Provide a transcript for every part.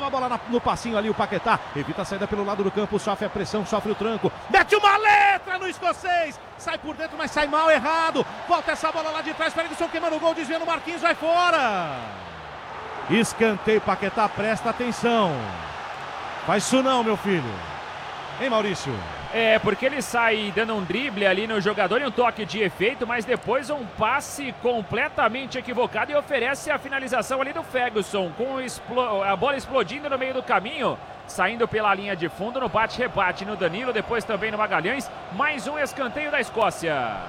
a bola no passinho ali, o Paquetá evita a saída pelo lado do campo, sofre a pressão, sofre o tranco, mete uma letra no escocês, sai por dentro, mas sai mal, errado, volta essa bola lá de trás, Ferguson queimando o gol, desviando o Marquinhos, vai fora. Escanteio, Paquetá, presta atenção. Faz isso não, meu filho. Hein, Maurício? Porque ele sai dando um drible ali no jogador e um toque de efeito, mas depois um passe completamente equivocado e oferece a finalização ali do Ferguson, com a bola explodindo no meio do caminho, saindo pela linha de fundo, no bate-rebate no Danilo, depois também no Magalhães, mais um escanteio da Escócia.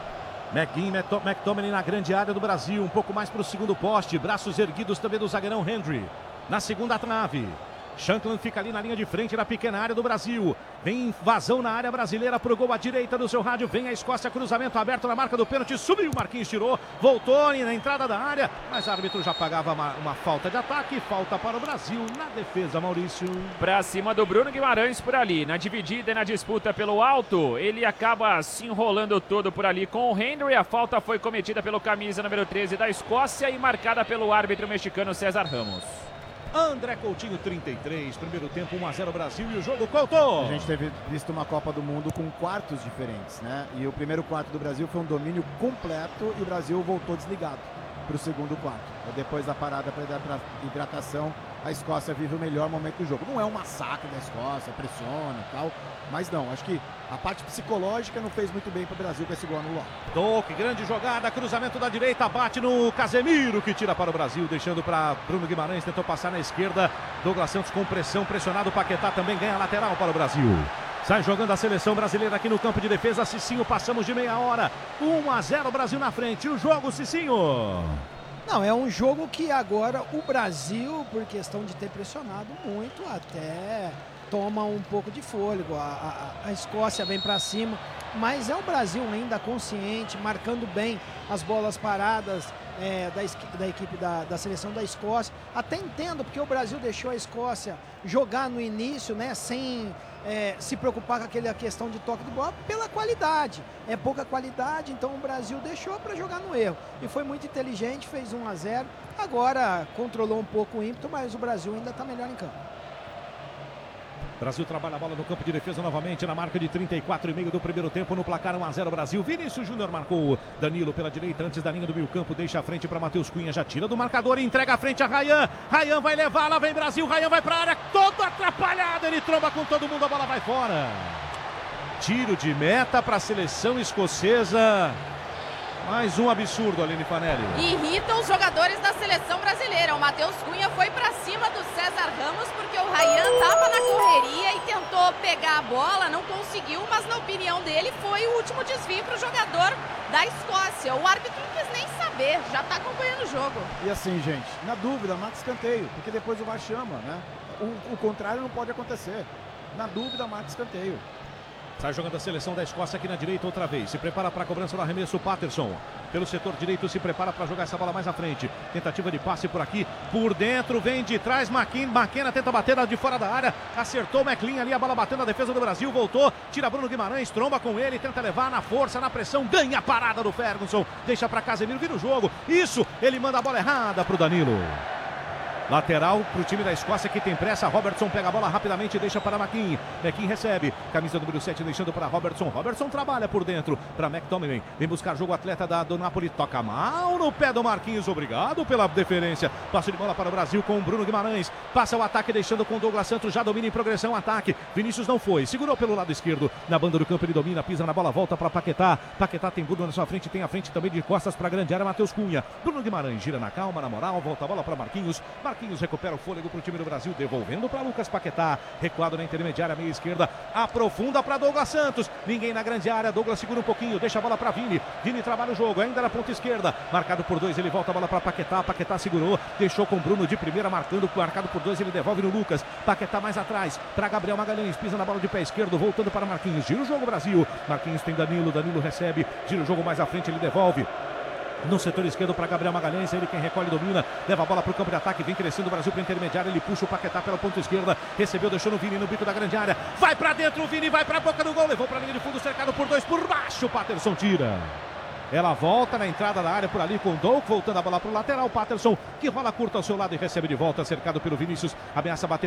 McTominay na grande área do Brasil, um pouco mais para o segundo poste, braços erguidos também do zagueirão Hendry, na segunda trave. Shankland fica ali na linha de frente da pequena área do Brasil. Vem invasão na área brasileira pro gol à direita do seu rádio. Vem a Escócia, cruzamento aberto na marca do pênalti. Subiu, Marquinhos tirou, voltou na entrada da área. Mas o árbitro já pagava uma falta de ataque. Falta para o Brasil na defesa, Maurício. Pra cima do Bruno Guimarães por ali. Na dividida e na disputa pelo alto. Ele acaba se enrolando todo por ali com o Henry. A falta foi cometida pelo camisa número 13 da Escócia e marcada pelo árbitro mexicano César Ramos. André Coutinho, 33, primeiro tempo 1-0 Brasil e o jogo Couto. A gente teve visto uma Copa do Mundo com quartos diferentes, né? E o primeiro quarto do Brasil foi um domínio completo e o Brasil voltou desligado para o segundo quarto. Depois da parada para hidratação, a Escócia vive o melhor momento do jogo. Não é um massacre da Escócia, pressiona e tal, mas não, acho que a parte psicológica não fez muito bem para o Brasil com esse gol anulado. Toque, grande jogada, cruzamento da direita, bate no Casemiro, que tira para o Brasil, deixando para Bruno Guimarães, tentou passar na esquerda, Douglas Santos com pressão, pressionado, Paquetá também ganha lateral para o Brasil. Sai jogando a seleção brasileira aqui no campo de defesa, Cicinho, passamos de meia hora, 1-0 Brasil na frente, o jogo, Cicinho. Não, é um jogo que agora o Brasil, por questão de ter pressionado muito, até toma um pouco de fôlego. A Escócia vem para cima, mas é o Brasil ainda consciente, marcando bem as bolas paradas da equipe da seleção da Escócia. Até entendo, porque o Brasil deixou a Escócia jogar no início, né, sem se preocupar com aquela questão de toque de bola, pela qualidade. É pouca qualidade, então o Brasil deixou para jogar no erro. E foi muito inteligente, fez 1-0. Agora controlou um pouco o ímpeto, mas o Brasil ainda está melhor em campo. Brasil trabalha a bola no campo de defesa novamente na marca de 34,5 do primeiro tempo no placar 1-0 Brasil. Vinícius Júnior marcou, Danilo pela direita antes da linha do meio campo, deixa a frente para Matheus Cunha, já tira do marcador e entrega a frente a Ryan. Ryan vai levar, lá vem Brasil, Ryan vai para a área, todo atrapalhado, ele tromba com todo mundo, a bola vai fora. Tiro de meta para a seleção escocesa. Mais um absurdo, Aline Fanelli. Irritam os jogadores da seleção brasileira. O Matheus Cunha foi para cima do César Ramos porque o Ryan estava na correria e tentou pegar a bola, não conseguiu, mas na opinião dele foi o último desvio para o jogador da Escócia. O árbitro não quis nem saber, já está acompanhando o jogo. E assim, gente, na dúvida, marca escanteio, porque depois o VAR chama, né? O contrário não pode acontecer. Na dúvida, marca escanteio. Sai jogando a seleção da Escócia aqui na direita outra vez. Se prepara para a cobrança do arremesso, Patterson. Pelo setor direito se prepara para jogar essa bola mais à frente. Tentativa de passe por aqui. Por dentro, vem de trás, McKenna tenta bater de fora da área. Acertou o McLean ali, a bola batendo na defesa do Brasil. Voltou, tira Bruno Guimarães, tromba com ele. Tenta levar na força, na pressão. Ganha a parada do Ferguson. Deixa para Casemiro, vira o jogo. Isso, ele manda a bola errada para o Danilo. Lateral para o time da Escócia que tem pressa. Robertson pega a bola rapidamente e deixa para McKean. McKean recebe. Camisa número 7 deixando para Robertson. Robertson trabalha por dentro para McTominay. Vem buscar jogo atleta do Napoli. Toca mal no pé do Marquinhos. Obrigado pela deferência. Passe de bola para o Brasil com o Bruno Guimarães. Passa o ataque deixando com o Douglas Santos. Já domina em progressão o ataque. Vinícius não foi. Segurou pelo lado esquerdo. Na banda do campo ele domina. Pisa na bola. Volta para Paquetá. Paquetá tem Bruno na sua frente. Tem a frente também de costas para a grande área. Matheus Cunha. Bruno Guimarães gira na calma, na moral. Volta a bola para Marquinhos. Marquinhos recupera o fôlego para o time do Brasil, devolvendo para Lucas Paquetá, recuado na intermediária, meia esquerda, aprofunda para Douglas Santos, ninguém na grande área, Douglas segura um pouquinho, deixa a bola para Vini, Vini trabalha o jogo, ainda na ponta esquerda, marcado por 2, ele volta a bola para Paquetá, Paquetá segurou, deixou com Bruno de primeira, marcado por 2, ele devolve no Lucas, Paquetá mais atrás, para Gabriel Magalhães, pisa na bola de pé esquerdo, voltando para Marquinhos, gira o jogo Brasil, Marquinhos tem Danilo, Danilo recebe, gira o jogo mais à frente, ele devolve. No setor esquerdo para Gabriel Magalhães, ele quem recolhe domina, leva a bola para o campo de ataque, vem crescendo o Brasil para intermediário, ele puxa o Paquetá pela ponta esquerda, recebeu, deixou no Vini no bico da grande área, vai para dentro, o Vini vai para a boca do gol, levou para a linha de fundo, cercado por 2, por baixo, o Patterson tira. Ela volta na entrada da área por ali com o Doug, voltando a bola para o lateral, Patterson, que rola curto ao seu lado e recebe de volta, cercado pelo Vinícius, ameaça bater